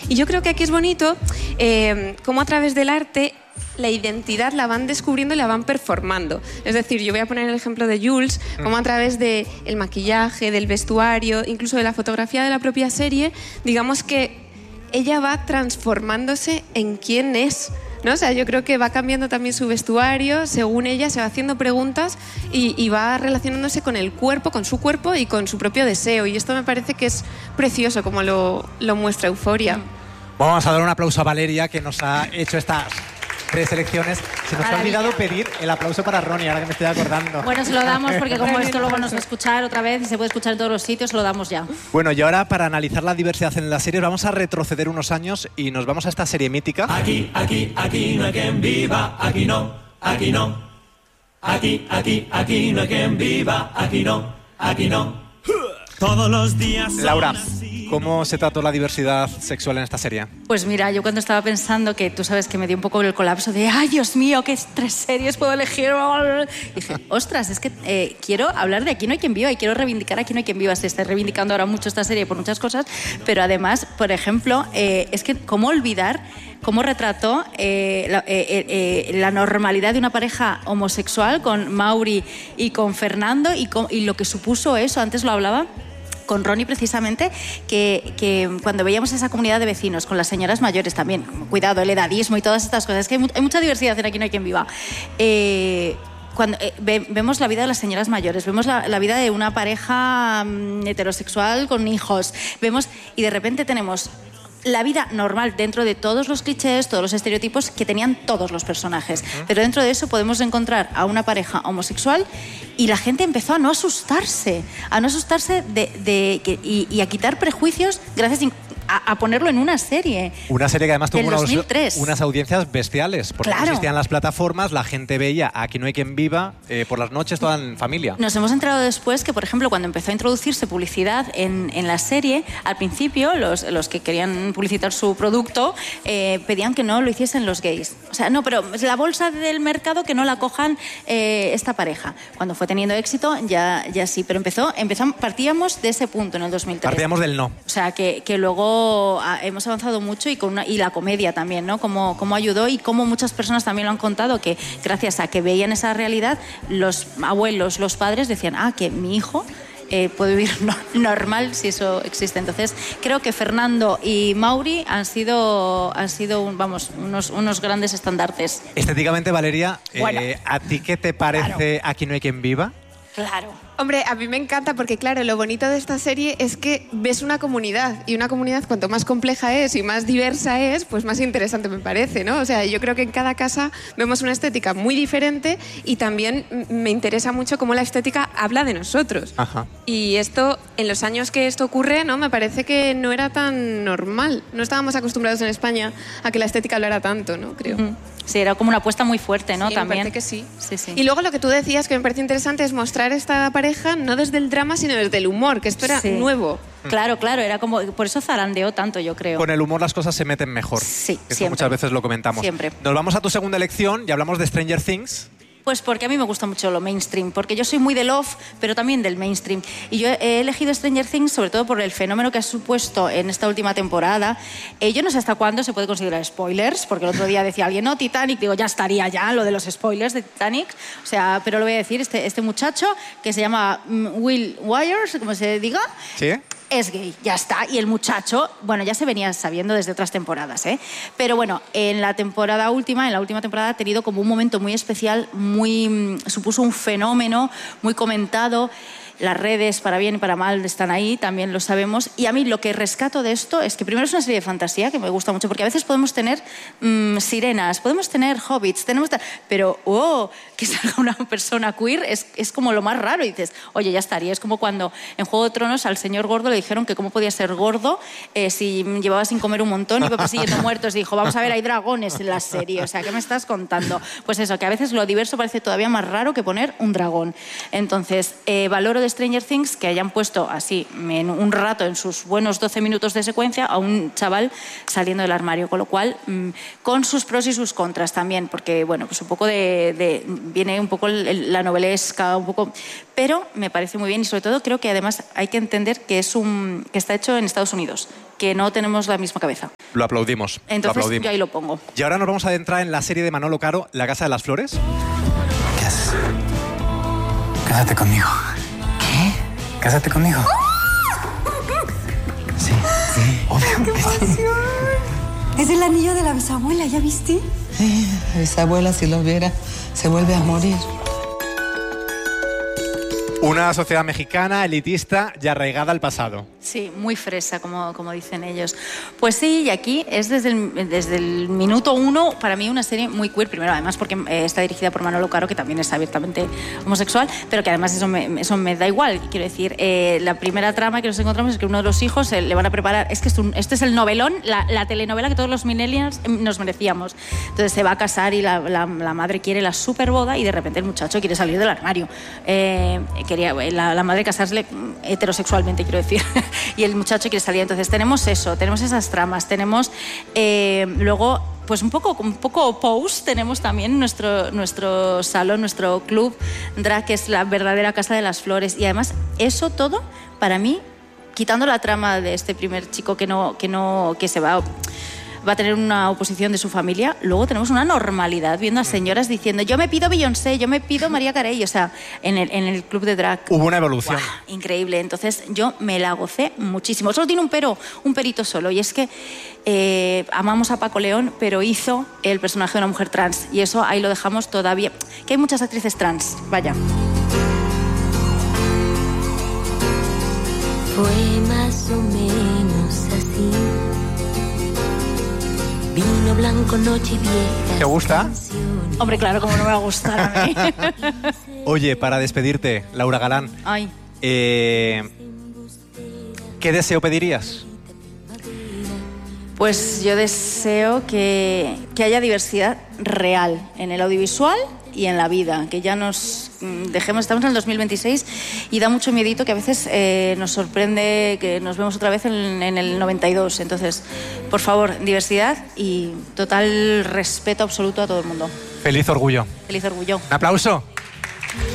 Y yo creo que aquí es bonito cómo a través del arte la identidad la van descubriendo y la van performando. Es decir, yo voy a poner el ejemplo de Jules, cómo a través del maquillaje, del vestuario, incluso de la fotografía de la propia serie, digamos que ella va transformándose en quién es, ¿no? O sea, yo creo que va cambiando también su vestuario, según ella se va haciendo preguntas y va relacionándose con el cuerpo, con su cuerpo y con su propio deseo. Y esto me parece que es precioso como lo muestra Euphoria. Vamos a dar un aplauso a Valeria, que nos ha hecho estas 3 selecciones. Se nos ha olvidado pedir el aplauso para Ronnie, ahora que me estoy acordando. Bueno, se lo damos porque como esto luego nos va a escuchar otra vez y se puede escuchar en todos los sitios, se lo damos ya. Bueno, y ahora para analizar la diversidad en las series vamos a retroceder unos años y nos vamos a esta serie mítica. Aquí no hay quien viva, aquí no. Aquí no hay quien viva, aquí no. Todos los días. Laura, ¿cómo se trató la diversidad sexual en esta serie? Pues mira, yo cuando estaba pensando que tú sabes que me dio un poco el colapso de ¡ay, Dios mío, qué 3 series puedo elegir! Y dije, ostras, es que quiero hablar de Aquí no hay quien viva y quiero reivindicar Aquí no hay quien viva. Se está reivindicando ahora mucho esta serie por muchas cosas, pero además, por ejemplo, es que cómo olvidar cómo retrató la normalidad de una pareja homosexual con Mauri y con Fernando y lo que supuso eso. Antes lo hablaba con Ronnie precisamente, que cuando veíamos esa comunidad de vecinos, con las señoras mayores también, cuidado, el edadismo y todas estas cosas, que hay mucha diversidad en Aquí no hay quien viva. Cuando vemos la vida de las señoras mayores, vemos la vida de una pareja heterosexual con hijos, y de repente tenemos la vida normal dentro de todos los clichés, todos los estereotipos que tenían todos los personajes. Pero dentro de eso podemos encontrar a una pareja homosexual y la gente empezó a no asustarse y a quitar prejuicios gracias a ponerlo en una serie. Una serie que además tuvo unas audiencias bestiales, porque no existían las plataformas, la gente veía Aquí no hay quien viva por las noches toda en familia. Nos hemos enterado después que, por ejemplo, cuando empezó a introducirse publicidad en la serie, al principio los que querían publicitar su producto pedían que no lo hiciesen los gays. O sea, no, pero la bolsa del mercado que no la cojan esta pareja. Cuando fue teniendo éxito, ya sí, pero partíamos de ese punto en el 2003. Partíamos del no. O sea, que luego hemos avanzado mucho y la comedia también, ¿no? Cómo ayudó y cómo muchas personas también lo han contado, que gracias a que veían esa realidad, los abuelos, los padres decían, que mi hijo puede vivir normal si eso existe. Entonces, creo que Fernando y Mauri han sido unos grandes estandartes. Estéticamente, Valeria, Bueno, ¿a ti qué te parece Aquí no hay quien viva? Claro. Hombre, a mí me encanta porque, claro, lo bonito de esta serie es que ves una comunidad y una comunidad cuanto más compleja es y más diversa es, pues más interesante me parece, ¿no? O sea, yo creo que en cada casa vemos una estética muy diferente y también me interesa mucho cómo la estética habla de nosotros. Ajá. Y esto, en los años que esto ocurre, ¿no? Me parece que no era tan normal. No estábamos acostumbrados en España a que la estética hablara tanto, ¿no? Creo. Sí, era como una apuesta muy fuerte, ¿no? Sí, también. me parece que sí. Sí. Y luego lo que tú decías, que me parece interesante, es mostrar esta pareja no desde el drama, sino desde el humor, que esto era nuevo. Claro, era como... Por eso zarandeó tanto, yo creo. Con el humor las cosas se meten mejor. Sí, Eso siempre. muchas veces lo comentamos. Siempre. Nos vamos a tu segunda elección y hablamos de Stranger Things. Pues porque a mí me gusta mucho lo mainstream, porque yo soy muy de Love, pero también del mainstream. Y yo he elegido Stranger Things sobre todo por el fenómeno que ha supuesto en esta última temporada. Yo no sé hasta cuándo se puede considerar spoilers, porque el otro día decía alguien, no, Titanic, digo, ya estaría ya lo de los spoilers de Titanic. O sea, pero lo voy a decir, este muchacho que se llama Will Wires, como se diga. ¿Sí? Es gay, ya está. Y el muchacho, bueno, ya se venía sabiendo desde otras temporadas, ¿eh? Pero bueno, en la última temporada ha tenido como un momento muy especial, supuso un fenómeno muy comentado. Las redes, para bien y para mal, están ahí, también lo sabemos. Y a mí lo que rescato de esto es que primero es una serie de fantasía que me gusta mucho, porque a veces podemos tener sirenas, podemos tener hobbits, pero que salga una persona queer es como lo más raro. Y dices, oye, ya estaría. Es como cuando en Juego de Tronos al señor gordo le dijeron que cómo podía ser gordo si llevaba sin comer un montón y iba persiguiendo muertos. Y dijo, vamos a ver, hay dragones en la serie. O sea, ¿qué me estás contando? Pues eso, que a veces lo diverso parece todavía más raro que poner un dragón. Entonces, valoro de Stranger Things que hayan puesto así en un rato, en sus buenos 12 minutos de secuencia, a un chaval saliendo del armario, con lo cual con sus pros y sus contras también, porque bueno, pues un poco viene un poco la novelesca, un poco, pero me parece muy bien y sobre todo creo que además hay que entender que está hecho en Estados Unidos, que no tenemos la misma cabeza. Lo aplaudimos. Entonces lo aplaudimos. yo ahí lo pongo. Y ahora nos vamos a adentrar en la serie de Manolo Caro, La Casa de las Flores. ¿Qué haces? Cásate conmigo. ¿Qué? Cásate conmigo. Sí, obvio. ¡Qué emoción! Es el anillo de la bisabuela, ¿ya viste? Sí, la bisabuela, si lo viera, se vuelve a morir. Una sociedad mexicana, elitista y arraigada al pasado. Sí, muy fresa, como dicen ellos. Pues sí, y aquí es desde el minuto 1, para mí una serie muy queer, primero además porque está dirigida por Manolo Caro, que también es abiertamente homosexual, pero que además eso me da igual. Quiero decir, la primera trama que nos encontramos es que uno de los hijos le van a preparar, es que este es el novelón, la telenovela que todos los millennials nos merecíamos. Entonces se va a casar y la madre quiere la super boda y de repente el muchacho quiere salir del armario. Quería la madre casarse heterosexualmente, quiero decir. Y el muchacho quiere salir. Entonces tenemos eso, tenemos esas tramas, tenemos luego pues un poco post, tenemos también nuestro salón, nuestro club drag, que es la verdadera Casa de las Flores. Y además eso todo, para mí, quitando la trama de este primer chico que se va a tener una oposición de su familia, luego tenemos una normalidad viendo a señoras diciendo yo me pido Beyoncé, yo me pido María Carey, o sea, en el club de drag. Hubo una evolución. ¡Guau! Increíble. Entonces yo me la gocé muchísimo. Solo tiene un perito solo, y es que amamos a Paco León, pero hizo el personaje de una mujer trans, y eso ahí lo dejamos todavía. Que hay muchas actrices trans, vaya. Fue más o menos así. Vino blanco, noche vieja. ¿Te gusta? Hombre, claro, como no me va a gustar a mí. Oye, para despedirte, Laura Galán, Ay. ¿qué deseo pedirías? Pues yo deseo que haya diversidad real en el audiovisual y en la vida, que ya nos dejemos, estamos en el 2026 y da mucho miedito que a veces nos sorprende que nos vemos otra vez en el 92. Entonces, por favor, diversidad y total respeto absoluto a todo el mundo. Feliz orgullo. Feliz orgullo. Un aplauso.